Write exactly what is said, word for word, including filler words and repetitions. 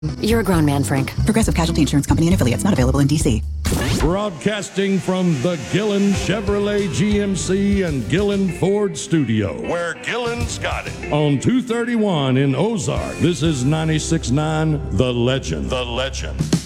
You're a grown man, Frank. Progressive Casualty Insurance Company and affiliates, not available in D C. Broadcasting from the Gillen Chevrolet G M C and Gillen Ford studio, where Gillen's got it. On two thirty-one in Ozark, this is ninety-six point nine The Legend. The Legend.